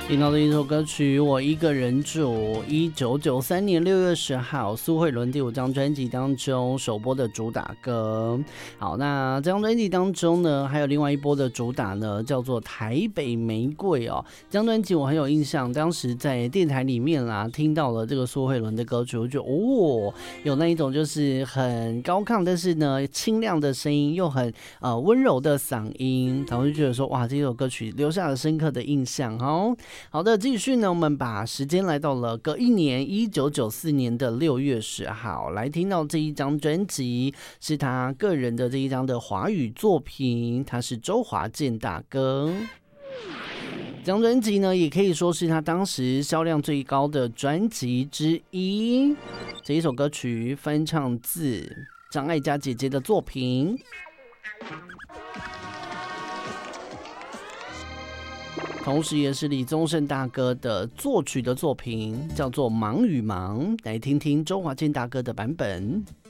听到的一首歌曲《我一个人住》，1993年6月10号，苏慧伦第5张专辑当中首播的主打歌。好，那这张专辑当中呢，还有另外一波的主打呢，叫做《台北玫瑰》哦。这张专辑我很有印象，当时在电台里面啦，听到了这个苏慧伦的歌曲，我觉得哦，有那一种就是很高亢，但是呢清亮的声音，又很温柔的嗓音，然后就觉得说哇，这首歌曲留下了深刻的印象哦。好的，继续呢，我们把时间来到了隔一年1994年的6月10号，来听到这一张专辑是他个人的这一张的华语作品，他是周华健大哥。这张专辑呢，也可以说是他当时销量最高的专辑之一。这一首歌曲翻唱自张艾嘉姐姐的作品。同时也是李宗盛大哥的作曲的作品，叫做《忙与忙》，来听听周华健大哥的版本。